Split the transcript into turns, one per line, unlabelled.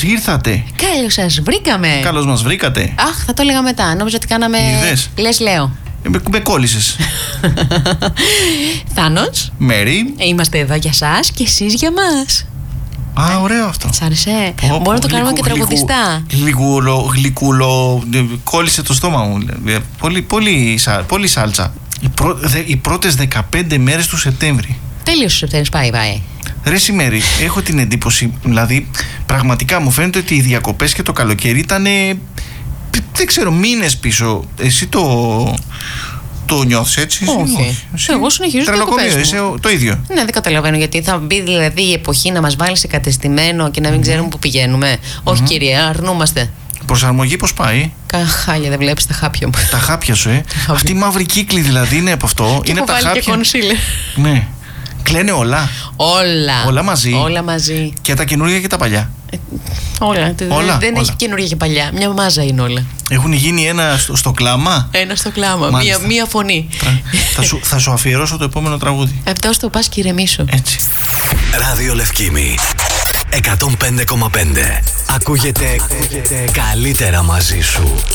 Καλώς ήρθατε.
Καλώς σας βρήκαμε.
Καλώς μας βρήκατε.
Αχ, θα το έλεγα μετά. Νόμιζα ότι κάναμε.
Είδες.
Λες, λέω.
Με κόλλησες.
Θάνος.
Μέρη.
Είμαστε εδώ για σας και εσείς για μας.
Α, ωραίο αυτό.
Σ' άρεσε. Μπορούμε να το κάνουμε και τραγουδιστά.
Γλυκούλο. Κόλλησε το στόμα μου. Πολύ σάλτσα. Οι πρώτες 15 μέρες του Σεπτέμβρη.
Τέλειος ο Σεπτέμβρης, πάει.
Ρε Μέρη, έχω την εντύπωση, δηλαδή πραγματικά μου φαίνεται ότι οι διακοπές και το καλοκαίρι ήταν, δεν ξέρω, μήνες πίσω. Εσύ το νιώθεις έτσι?
Όχι. Εγώ συνεχίζω τις διακοπές μου.
Είσαι το ίδιο.
Ναι, δεν καταλαβαίνω γιατί θα μπει δηλαδή η εποχή να μας βάλει σε κατεστημένο και να μην ξέρουμε που πηγαίνουμε. Όχι κύριε, αρνούμαστε.
Προσαρμογή πώς πάει?
Χάλια, δεν βλέπεις τα χάπια μου.
Τα χάπια σου, Αυτή η μαύρη κύκλη δηλαδή είναι από αυτό.
Και
είναι
έχω
τα
βάλει
χάπια.
και κονσίλερ.
Ναι. Κλαίνε όλα. Όλα μαζί.
Όλα μαζί.
Και τα καινούργια και τα παλιά.
Όλα. Δεν έχει καινούργια και παλιά. Μια μάζα είναι όλα.
Έχουν γίνει ένα στο κλάμα.
Ένα στο κλάμα. Μία φωνή.
Θα σου αφιερώσω το επόμενο τραγούδι.
Επτός το πας και ηρεμήσω.
Έτσι.
Ράδιο Λευκήμη 105,5. Ακούγεται καλύτερα μαζί σου.